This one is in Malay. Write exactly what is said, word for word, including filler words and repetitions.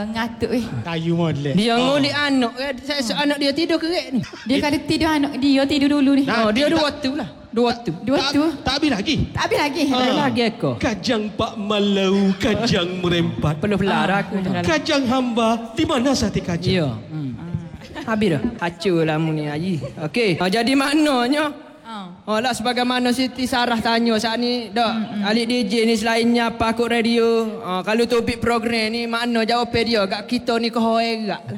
ngatuk eh. Kayu model. Dia ngulik anak. Saya esok anak dia tidur kerek ni. Dia kalau tidur anak dia tidur dulu ni. Oh, dia dua waktu lah. Dua waktu. Dua Tak, tu. tak habis lagi. Tak habis lagi. Ada lagi ekor. Kajang Pak Malau, kajang merempat. Perlu pelar aku. Kajang hamba, di mana sate kajang? Ya. Hmm. Habis dah. Hancur lah mu ni Haji. Okey. Oh, jadi maknanya oh lah sebagaimana Siti Sarah tanya saat ni dak mm-hmm. Alik D J ni selainnya apa akut radio. Oh, kalau topik program ni makna jawab dia kat kita ni ke hoerak.